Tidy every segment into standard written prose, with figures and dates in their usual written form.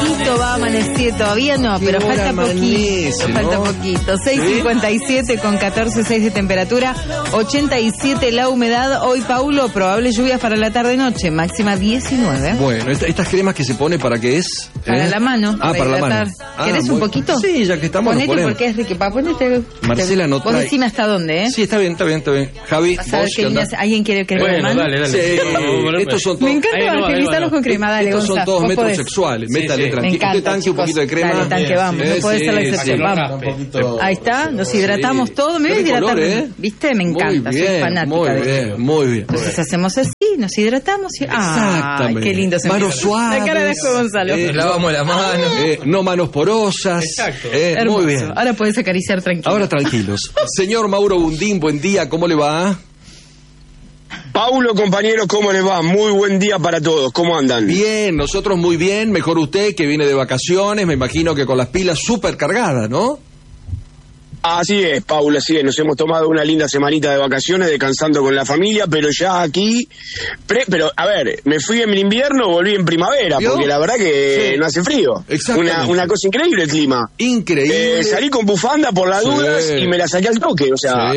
bonito va a amanecer, todavía no, pero falta poquito, falta poquito. 6:57 con 14,6 de temperatura, 87 la humedad. Hoy, Paulo, probable lluvias para la tarde-noche, máxima 19. Bueno, estas cremas que se pone, ¿para qué es? Para la mano. Ah, para la mano. ¿Querés un poquito? Sí, ya que estamos. Ponete porque es rico. Ponete. Marcela no trae. Vos decime hasta dónde, ¿eh? Sí, está bien. Javi, vas a ver que alguien quiere crema. Bueno, mano. dale. Sí, estos son todos. Me encanta evangelizarlos con crema, dale, estos son todos metrosexuales. Métale tranquilo. Este tanque, un poquito de crema. Dale, tanque, vamos. No puede ser la excepción. Vamos. Ahí está, nos hidratamos todos. Me voy a hidratar. ¿Viste? Me encanta, soy fanática de eso. Muy bien. Entonces hacemos así, nos hidratamos y... Exactamente. Qué lindo se me manos suaves. La cara de Gonzalo. Nos lavamos las manos. No manos porosas. Exacto. Muy bien. Ahora podés acariciar tranquilo. Ahora tranquilos. Señor Mauro Gundín, buen día, ¿cómo le va? Paulo, compañeros, ¿cómo les va? Muy buen día para todos, ¿cómo andan? Bien, nosotros muy bien, mejor usted que viene de vacaciones, me imagino que con las pilas súper cargadas, ¿no? Así es, Paulo, así es, nos hemos tomado una linda semanita de vacaciones, descansando con la familia, pero ya aquí, pero a ver, me fui en invierno, volví en primavera, ¿Vio? porque la verdad que no hace frío. Exactamente. Una cosa increíble el clima. Increíble. Salí con bufanda por las dudas y me la saqué al toque, o sea,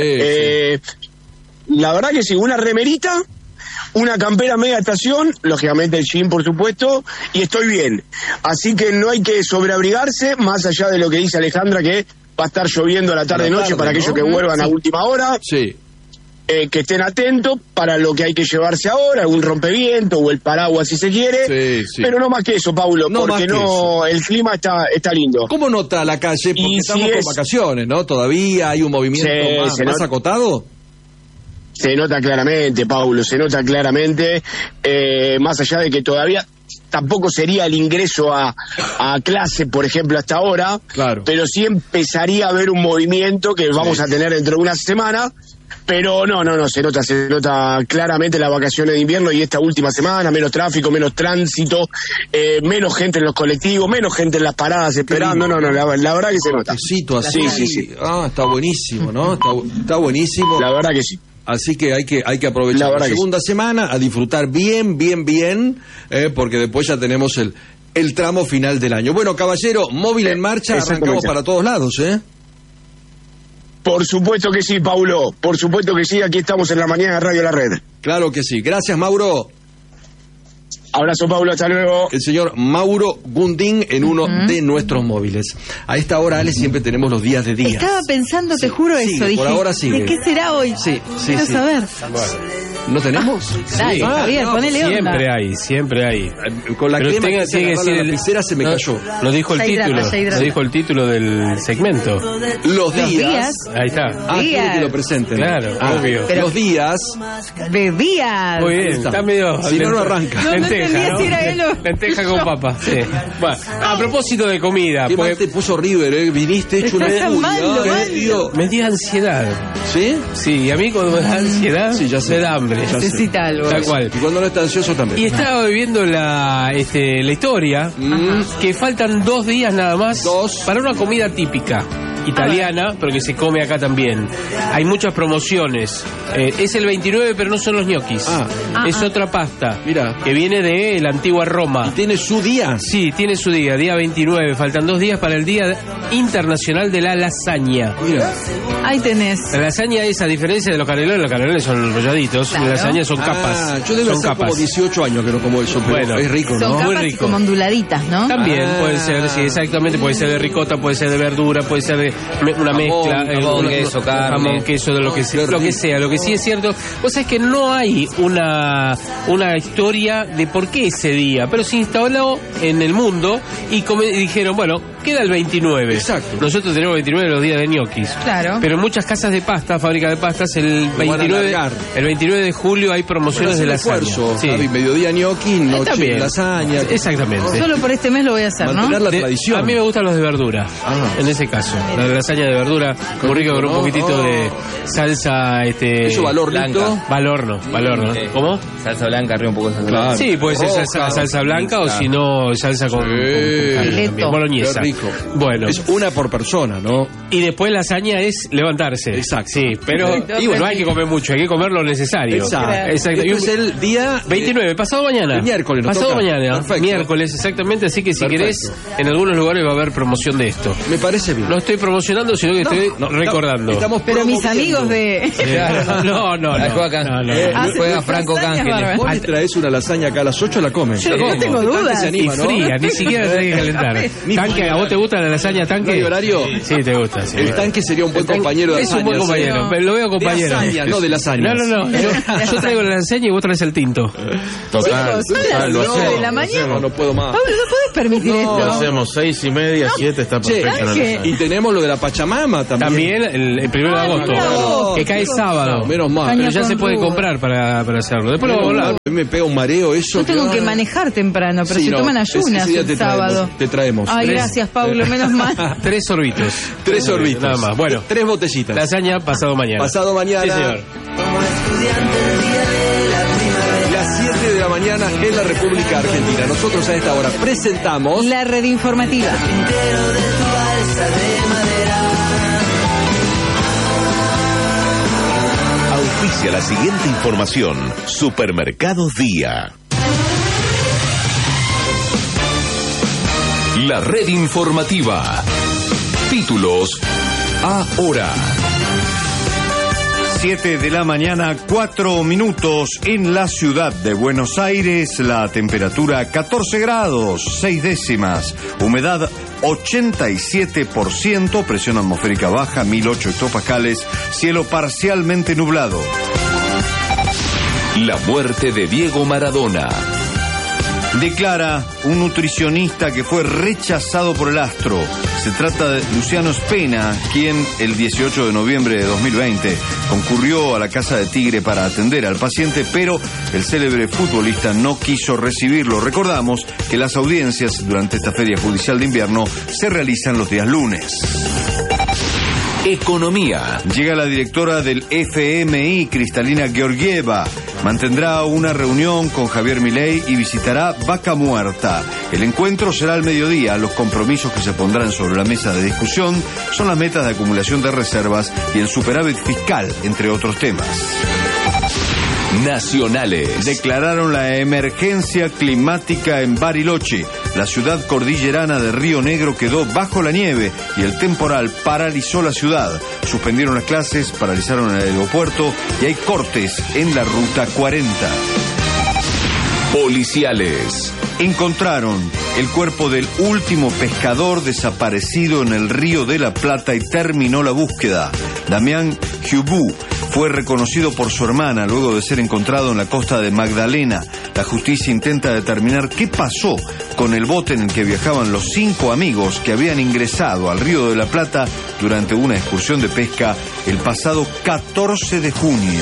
la verdad que sí, una remerita, una campera media estación, lógicamente el jean por supuesto, y estoy bien. Así que no hay que sobreabrigarse, más allá de lo que dice Alejandra, que va a estar lloviendo a la tarde-noche para aquellos que vuelvan a última hora. Sí. Que estén atentos para lo que hay que llevarse ahora, algún rompeviento o el paraguas si se quiere, pero no más que eso, Paulo, porque el clima está lindo. ¿Cómo nota la calle? Porque estamos con vacaciones, ¿no? Todavía hay un movimiento más acotado. Se nota claramente, Paulo, se nota claramente, más allá de que todavía tampoco sería el ingreso a clase, por ejemplo, hasta ahora, pero sí empezaría a haber un movimiento que vamos a tener dentro de una semana, pero no, se nota claramente las vacaciones de invierno y esta última semana, menos tráfico, menos tránsito, menos gente en los colectivos, menos gente en las paradas esperando, la verdad que se nota. Sí. Ah, está buenísimo, ¿no? Está buenísimo. La verdad que sí. Así que hay que aprovechar la segunda semana a disfrutar bien, porque después ya tenemos el tramo final del año. Bueno, caballero, móvil en marcha, arrancamos para todos lados, ¿eh? Por supuesto que sí, Paulo, por supuesto que sí, aquí estamos en la mañana de Radio La Red. Claro que sí, gracias, Mauro. Abrazo, Paulo, hasta luego. El señor Mauro Gundín en uno de nuestros móviles. A esta hora, Ale, siempre tenemos los días de días. Estaba pensando, te juro eso. Dije, por ahora sigue. ¿De qué será hoy? Quiero saber. ¿No tenemos? Dale, Javier, ponele onda. Siempre hay. Con la crema que se agarró la lapicera se me cayó. Lo dijo el título del segmento. Los días. Ahí está. Quiero que lo presenten. Claro, obvio. Los días. Bebías. Muy bien, está medio... Si no arranca. Lenteja con papa. Sí. Bueno, a propósito de comida. ¿Qué mal te puso River, Viniste hecho una furia. Me dio ansiedad. ¿Sí? Sí, y a mí cuando me da ansiedad, me da hambre. Necesita algo. Tal cual. Y cuando no está ansioso también. Y estaba viviendo la historia, que faltan 2 días nada más para una comida típica italiana, pero que se come acá también. Hay muchas promociones. Es el 29, pero no son los ñoquis. Es otra pasta. Mira. Que viene de la antigua Roma. ¿Y tiene su día? Sí, tiene su día 29. Faltan 2 días para el Día Internacional de la Lasaña. Mira. Ahí tenés. La lasaña es, a diferencia de los canelones son enrolladitos, las lasañas son capas. Yo debo hacer como 18 años que no como eso, pero bueno, es rico, ¿no? Son muy capas rico. Como onduladitas, ¿no? También puede ser, sí, exactamente, puede ser de ricota, puede ser de verdura, puede ser de una mezcla, queso, carne, jamón, queso, de lo que sea. Lo que sí es cierto, vos sabés que no hay una historia de por qué ese día, pero se instaló en el mundo y dijeron, bueno, queda el 29. Exacto. Nosotros tenemos 29 los días de ñoquis. Claro. Pero en muchas casas de pasta, fábricas de pastas, el 29 de julio hay promociones de lasaña. Sí. Mediodía ñoqui, noche lasaña. Exactamente. Solo por este mes lo voy a hacer, mantener ¿no? La tradición. A mí me gustan los de verdura, en ese caso. La lasaña de verdura, muy rica con un poquitito de salsa ¿Eso valor blanca? Valor no. ¿Cómo? Salsa blanca, arriba un poco de salsa blanca. Sí, puede ser salsa blanca o si no, salsa con boloñesa. Qué rico. Bueno. Es una por persona, ¿no? Y después la lasaña es levantarse. Exacto. Sí, pero no hay que comer mucho, hay que comer lo necesario. Exacto. Esto es el día 29, pasado mañana. El miércoles. Pasado mañana. Perfecto. Miércoles, exactamente. Así que si querés, en algunos lugares va a haber promoción de esto. Me parece bien. No estoy promocionando, sino que estoy recordando. Pero mis amigos de... No. Juega Franco Cángel. Vos le traes una lasaña acá a las 8, la comen. Yo no tengo dudas. Y fría, ni siquiera tenés que calentar. Tanque, ¿a vos te gusta la lasaña tanque? ¿No hay horario? Sí, te gusta. Sí, el tanque sería un buen compañero de lasaña. Es un buen compañero, pero lo veo compañero. De lasaña, no de lasaña. No. Yo traigo la lasaña y vos traes el tinto. Total. Lo hacemos. De la mañana. No puedo más. Pablo, no podés permitir esto. Lo hacemos 6:30, 7 está perfecto. Y tenemos lo de la Pachamama también. También el 1 de agosto, que cae sábado. Menos mal. Pero ya se puede comprar para hacerlo. Después lo vamos a hablar. A mí me pega un mareo eso. Yo tengo que manejar temprano, pero si toman ayunas el sábado. Te traemos. Ay, gracias, Pablo, menos mal. 3 sorbitos. 3 sorbitos. Nada más. Bueno, 3 botellitas. Lasaña pasado mañana. Pasado mañana. Sí, señor. Las 7 de la mañana en la República Argentina. Nosotros a esta hora presentamos la red informativa. Auspicia la siguiente información. Supermercados Día. La red informativa. Títulos ahora. 7 de la mañana, 4 minutos en la ciudad de Buenos Aires. La temperatura 14 grados, 6 décimas. Humedad 87%, presión atmosférica baja, 1008 hectopascales. Cielo parcialmente nublado. La muerte de Diego Maradona. Declara un nutricionista que fue rechazado por el astro. Se trata de Luciano Spena, quien el 18 de noviembre de 2020 concurrió a la Casa de Tigre para atender al paciente, pero el célebre futbolista no quiso recibirlo. Recordamos que las audiencias durante esta feria judicial de invierno se realizan los días lunes. Economía. Llega la directora del FMI, Cristalina Georgieva. Mantendrá una reunión con Javier Milei y visitará Vaca Muerta. El encuentro será al mediodía. Los compromisos que se pondrán sobre la mesa de discusión son las metas de acumulación de reservas y el superávit fiscal, entre otros temas. Nacionales. Declararon la emergencia climática en Bariloche. La ciudad cordillerana de Río Negro quedó bajo la nieve y el temporal paralizó la ciudad. Suspendieron las clases, paralizaron el aeropuerto y hay cortes en la ruta 40. Policiales. Encontraron el cuerpo del último pescador desaparecido en el Río de la Plata y terminó la búsqueda. Damián Hubú fue reconocido por su hermana luego de ser encontrado en la costa de Magdalena. La justicia intenta determinar qué pasó con el bote en el que viajaban los 5 amigos que habían ingresado al Río de la Plata durante una excursión de pesca el pasado 14 de junio.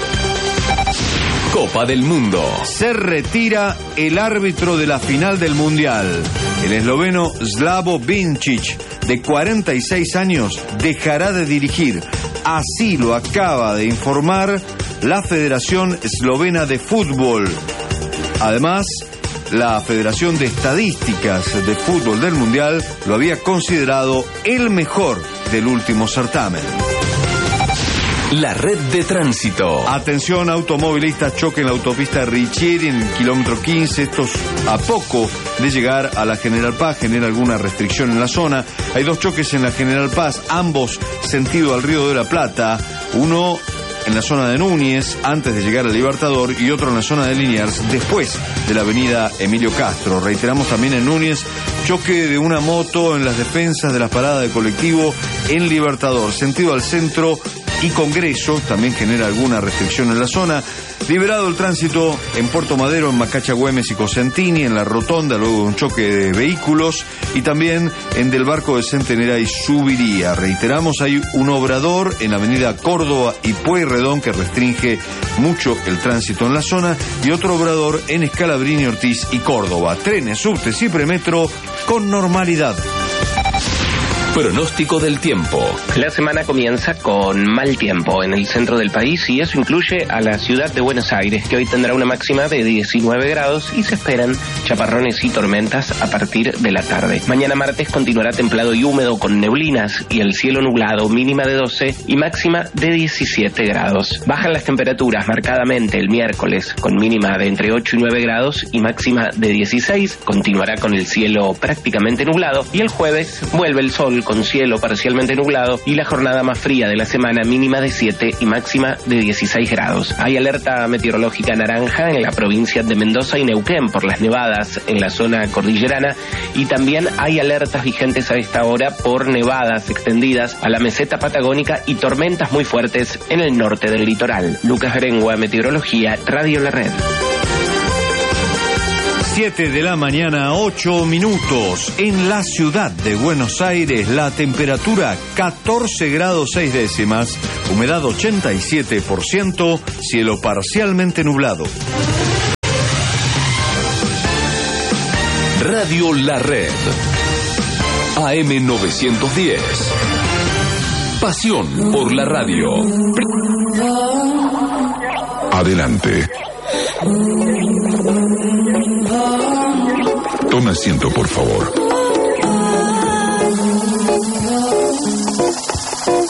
Copa del Mundo. Se retira el árbitro de la final del Mundial. El esloveno Slavo Vincic, de 46 años, dejará de dirigir. Así lo acaba de informar la Federación Eslovena de Fútbol. Además, la Federación de Estadísticas de Fútbol del Mundial lo había considerado el mejor del último certamen. La red de tránsito. Atención, automovilistas, choque en la autopista Richieri en el kilómetro 15. Esto a poco de llegar a la General Paz, genera alguna restricción en la zona. Hay 2 choques en la General Paz, ambos sentido al Río de la Plata. Uno en la zona de Núñez, antes de llegar al Libertador, y otro en la zona de Liniers, después de la avenida Emilio Castro. Reiteramos también en Núñez, choque de una moto en las defensas de las paradas de colectivo en Libertador, sentido al centro y Congreso, también genera alguna restricción en la zona. Liberado el tránsito en Puerto Madero, en Macacha, Güemes y Cosentini, en la Rotonda, luego de un choque de vehículos, y también en Del Barco de Centenera y Subiría. Reiteramos, hay un obrador en la avenida Córdoba y Pueyrredón que restringe mucho el tránsito en la zona, y otro obrador en Scalabrini, Ortiz y Córdoba. Trenes, subtes y premetro con normalidad. Pronóstico del tiempo. La semana comienza con mal tiempo en el centro del país y eso incluye a la ciudad de Buenos Aires, que hoy tendrá una máxima de 19 grados y se esperan chaparrones y tormentas a partir de la tarde. Mañana martes continuará templado y húmedo con neblinas y el cielo nublado, mínima de 12 y máxima de 17 grados. Bajan las temperaturas marcadamente el miércoles con mínima de entre 8 y 9 grados y máxima de 16. Continuará con el cielo prácticamente nublado y el jueves vuelve el sol con cielo parcialmente nublado y la jornada más fría de la semana, mínima de 7 y máxima de 16 grados. Hay alerta meteorológica naranja en la provincia de Mendoza y Neuquén por las nevadas en la zona cordillerana y también hay alertas vigentes a esta hora por nevadas extendidas a la meseta patagónica y tormentas muy fuertes en el norte del litoral. Lucas Berengua, Meteorología, Radio La Red. 7 de la mañana, 8 minutos. En la ciudad de Buenos Aires, la temperatura 14 grados 6 décimas, humedad 87%, cielo parcialmente nublado. Radio La Red. AM 910. Pasión por la radio. Adelante. Tome asiento, por favor.